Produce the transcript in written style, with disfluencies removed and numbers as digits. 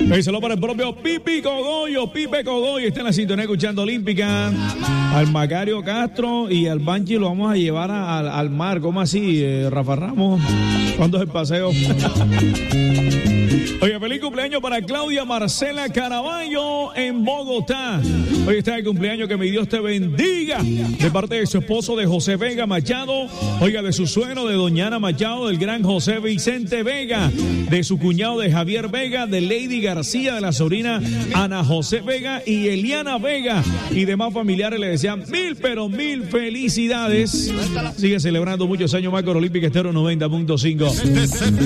Díselo para el propio Pipe Cogollo está en la sintonía escuchando Olímpica. Al Macario Castro y al Banchi lo vamos a llevar al mar. ¿Cómo así, Rafa Ramos? ¿Cuándo es el paseo? Oye, feliz cumpleaños para Claudia Marcela Caraballo en Bogotá. Hoy está el cumpleaños, que mi Dios te bendiga. De parte de su esposo, de José Vega Machado. Oiga, de su suegro, de doña Ana Machado, del gran José Vicente Vega. De su cuñado, de Javier Vega, de Lady García, de la sobrina Ana José Vega y Eliana Vega. Y demás familiares le desean mil felicidades. Sigue celebrando muchos años más con Olímpica Estéreo 90.5.